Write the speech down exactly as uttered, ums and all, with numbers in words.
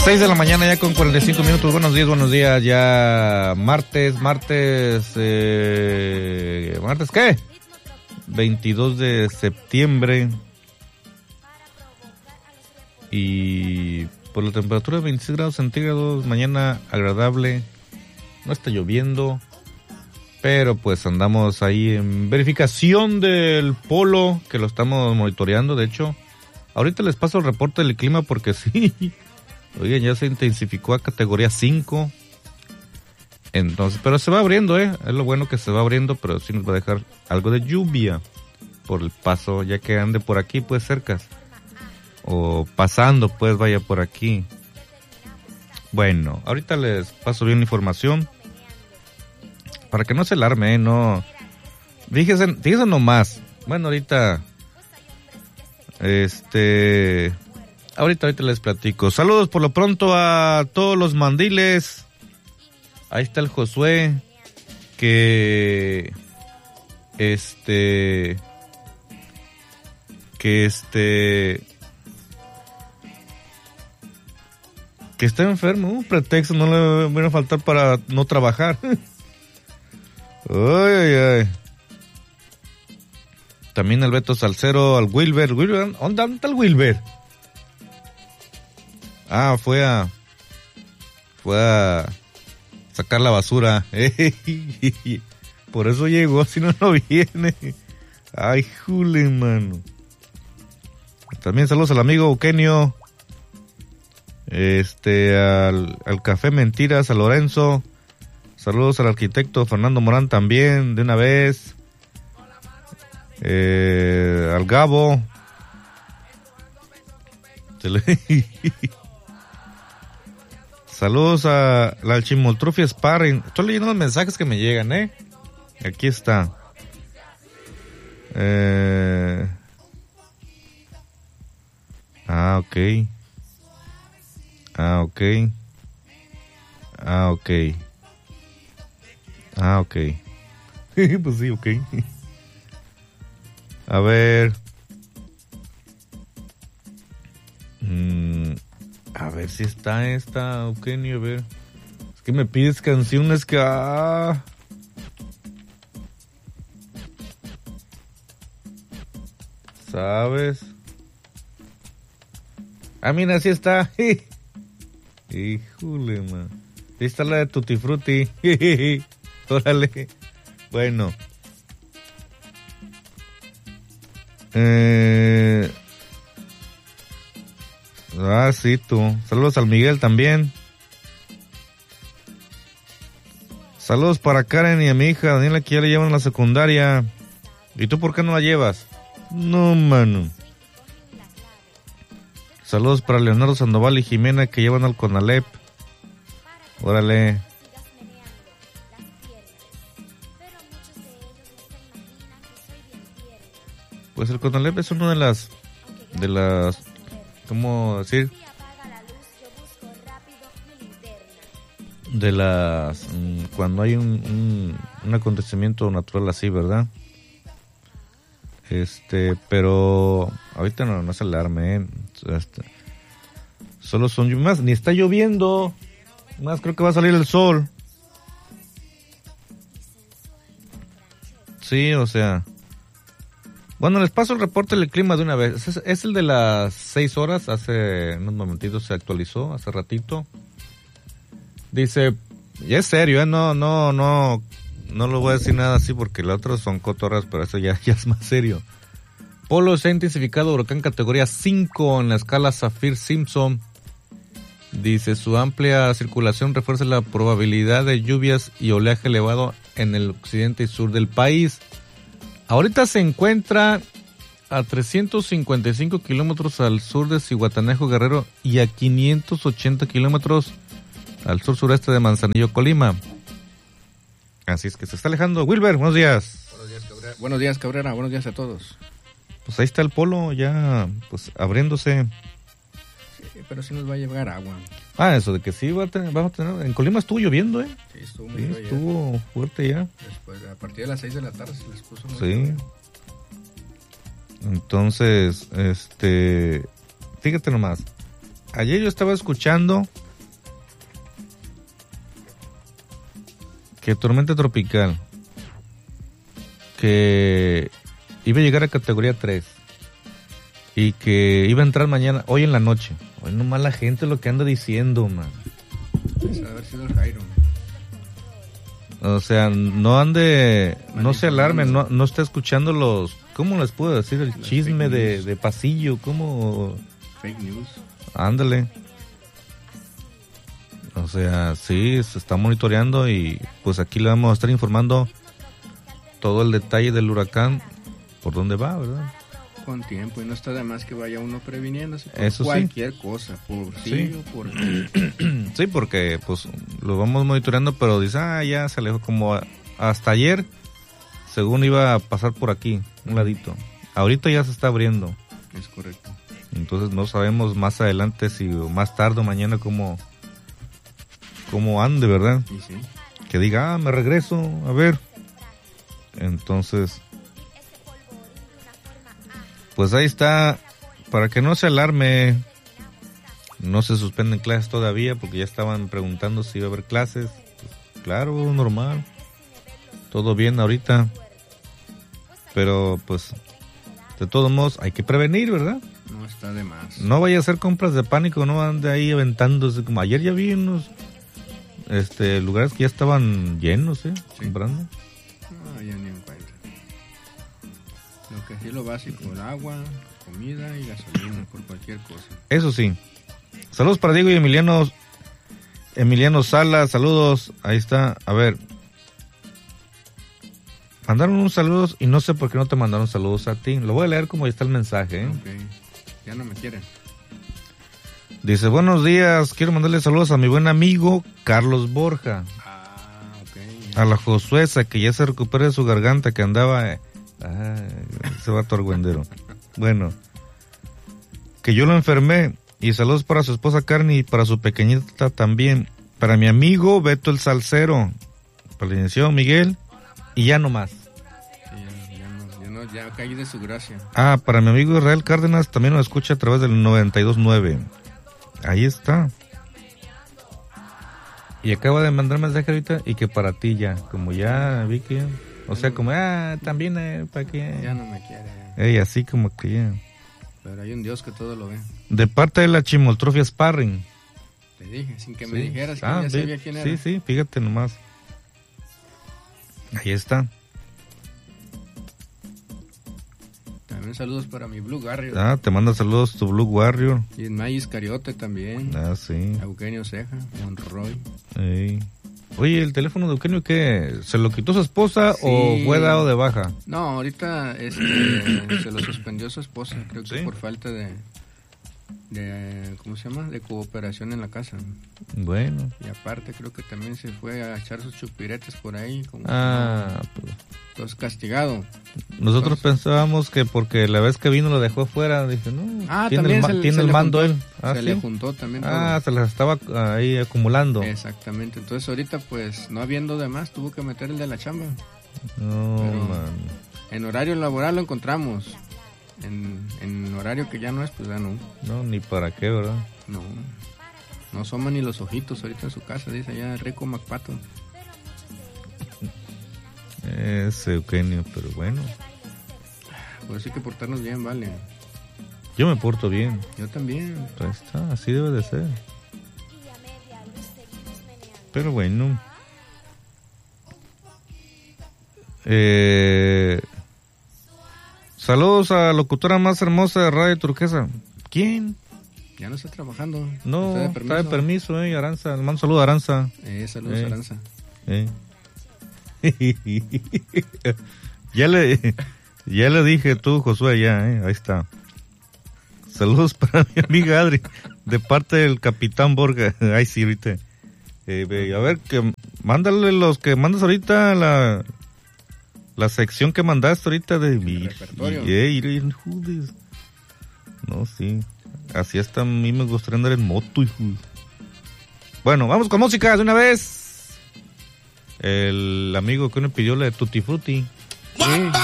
seis de la mañana ya con cuarenta y cinco minutos. Buenos días, buenos días. Ya martes, martes, eh, ¿martes qué? veintidós de septiembre. Y por la temperatura de veintiséis grados centígrados, mañana agradable. No está lloviendo, pero pues andamos ahí en verificación del polo, que lo estamos monitoreando, de hecho. Ahorita les paso el reporte del clima porque sí, oigan, ya se intensificó a categoría cinco. Entonces, pero se va abriendo, eh, es lo bueno que se va abriendo, pero sí nos va a dejar algo de lluvia por el paso, ya que ande por aquí, pues cercas. O pasando, pues vaya por aquí. Bueno, ahorita les paso bien la información. Para que no se alarme, ¿eh? No. Fíjense, fíjense nomás. Bueno, ahorita... Este... Ahorita, ahorita les platico. Saludos por lo pronto a todos los mandiles. Ahí está el Josué. Que... Este... Que este... Que está enfermo. Un pretexto no le viene a faltar para no trabajar. Ay, ay, ay. También al Beto Salcero, al Wilber. Wilber, ¿dónde está el Wilber? Ah, fue a... Fue a... sacar la basura. Por eso llegó, si no, no viene. Ay, jule, mano. También saludos al amigo Eugenio. Este, al, al Café Mentiras, a Lorenzo. Saludos al arquitecto Fernando Morán también, de una vez. Eh, al Gabo. Saludos a, al Chimoltrufia Sparring. Estoy leyendo los mensajes que me llegan, ¿eh? Aquí está. Eh... Ah, ok. Ah, ok. Ah, ok. Ah, ok. Pues sí, ok. A ver. Mm, a ver si está esta, Eugenio, a ver. Es que me pides canciones que... Ah. ¿Sabes? Ah, mira, sí está. Híjole, man. Ahí está la de Tutti Frutti. Órale. Bueno. Eh... Ah, sí, tú. Saludos al Miguel también. Saludos para Karen y a mi hija Daniela, que ya la llevan a la secundaria. ¿Y tú por qué no la llevas? No, mano. Saludos para Leonardo Sandoval y Jimena, que llevan al Conalep. Órale. Pues el Conalep es una de las, de las, ¿cómo decir? De las, cuando hay un, un, un acontecimiento natural así, ¿verdad? Este, pero ahorita no, no se alarme, ¿eh? Este, solo son más, ni está lloviendo, más creo que va a salir el sol. Sí, o sea. Bueno, les paso el reporte del clima de una vez. Es, es el de las seis horas, hace unos momentitos se actualizó, hace ratito. Dice, ya es serio, ¿eh? No, no, no, no lo voy a decir nada así porque las otras son cotorras, pero eso ya, ya es más serio. Polo se ha intensificado, huracán categoría cinco en la escala Saffir-Simpson. Dice, su amplia circulación refuerza la probabilidad de lluvias y oleaje elevado en el occidente y sur del país. Ahorita se encuentra a trescientos cincuenta y cinco kilómetros al sur de Zihuatanejo, Guerrero, y a quinientos ochenta kilómetros al sur sureste de Manzanillo, Colima. Así es que se está alejando. Wilber, buenos días. Buenos días, Cabrera. Buenos días, Cabrera. Buenos días a todos. Pues ahí está el polo ya, pues abriéndose. Sí, pero sí nos va a llevar agua. Ah, eso de que sí va a tener, vamos a tener. En Colima estuvo lloviendo, ¿eh? Sí, estuvo muy sí, bien. Estuvo fuerte ya. Después, a partir de las seis de la tarde se les puso muy Sí. bien. Entonces, este, fíjate nomás. ayer yo estaba escuchando que tormenta tropical, que iba a llegar a categoría tres y que iba a entrar mañana, hoy en la noche. Hoy nomás la gente lo que anda diciendo, man. Debe haber sido el Jairo. O sea, no ande, no se alarme, no, no está escuchando los, ¿cómo les puedo decir? El Las chisme fake de, news. de pasillo, ¿cómo? Fake news. Ándale. O sea, sí, se está monitoreando y pues aquí le vamos a estar informando todo el detalle del huracán, por dónde va, ¿verdad? Con tiempo, y no está de más que vaya uno previniéndose por Eso sí. cualquier cosa, por sí, Sí. o por... Sí, porque pues lo vamos monitoreando, pero dice, ah, ya se alejó como a- hasta ayer, según iba a pasar por aquí, un ladito. Ahorita ya se está abriendo, Es correcto. entonces no sabemos más adelante si o más tarde o mañana cómo, cómo ande, ¿verdad? Y sí. Que diga, ah, me regreso, a ver. Entonces, pues ahí está, para que no se alarme. No se suspenden clases todavía porque ya estaban preguntando si iba a haber clases. Pues, claro, normal. Todo bien ahorita. Pero pues, de todos modos, hay que prevenir, ¿verdad? No está de más. No vaya a hacer compras de pánico, no ande ahí aventándose. Como ayer ya vi unos este, lugares que ya estaban llenos, ¿eh? Sí. Comprando. No, ya ni encuentro. Lo que sí es lo básico, el agua, comida y gasolina, por cualquier cosa. Eso sí. Saludos para Diego y Emiliano. Emiliano Sala, saludos. Ahí está. A ver. Mandaron unos saludos y no sé por qué no te mandaron saludos a ti. Lo voy a leer como está el mensaje, ¿eh? Ok, ya no me quieren. Dice, buenos días. Quiero mandarle saludos a mi buen amigo Carlos Borja. Ah, ok. A la Josuesa, que ya se recupere de su garganta, que andaba... Eh, ah, ese vato argüendero. Bueno. Que yo lo enfermé. Y saludos para su esposa Carni y para su pequeñita también. Para mi amigo Beto el Salcero. Para el licenciado Miguel. Y ya no más. Sí, ya, ya no, ya no, ya caí de su gracia. Ah, para mi amigo Israel Cárdenas también nos escucha a través del noventa y dos nueve. Ahí está. Y acaba de mandar mensaje ahorita y que para ti ya. Como ya vi que... O sea, como, ah, también eh, para que... Ya no me quiere. Ey, así como que ya. Pero hay un Dios que todo lo ve. De parte de la Chimoltrofia Sparring. Te dije, sin que Sí. me dijeras que Ah, ya ve- sabía quién era. Sí, sí, fíjate nomás. Ahí está. También saludos para mi Blue Garrio. Ah, te manda saludos tu Blue Warrior. Y en May Iscariote también. Ah, sí. Eugenio Ceja, Monroy. Ey. Oye, ¿el teléfono de Eugenio qué? ¿Se lo quitó su esposa o Sí. fue dado de baja? No, ahorita este, se lo suspendió su esposa, creo que ¿Sí? por falta de, de, ¿cómo se llama? De cooperación en la casa. Bueno. Y aparte creo que también se fue a echar sus chupiretes por ahí, como Ah, pues, entonces castigado. nosotros Entonces- pensábamos que porque la vez que vino lo dejó afuera. Dije, no, Ah, tiene el, también ma- se le- tiene se el le mando juntó- él. Ah, se ¿sí? le juntó también Ah, todo. se las estaba ahí acumulando. Exactamente, entonces ahorita pues no habiendo de más, tuvo que meter el de la chamba. No, Pero- man. En horario laboral lo encontramos. En, en horario que ya no es, pues ya no. No, ni para qué, ¿verdad? No. No asoman ni los ojitos ahorita en su casa, dice allá Rico Macpato. Ese Eugenio, pero bueno. Pues sí que portarnos bien, vale. Yo me porto bien. Yo también. Ahí está, así debe de ser. Pero bueno. Eh, saludos a la locutora más hermosa de Radio Turquesa. ¿Quién? Ya no está trabajando. No, está de está permiso. de permiso, eh, Aranza. Le mando un saludo a Aranza. Eh, saludos, Eh. Aranza. Eh. ya le ya le dije tú, Josué, ya, eh, ahí está. Saludos para mi amiga Adri, de parte del Capitán Borga. Ay, sí, ahorita. Eh, ve, a ver, que mándale los que mandas ahorita, la la sección que mandaste ahorita de mi repertorio. y- eh, y- y- joder. No, sí. Así hasta a mí me gustaría andar en moto, hijo. Bueno, vamos con música de una vez. El amigo que uno pidió la de Tutti Frutti. Sí,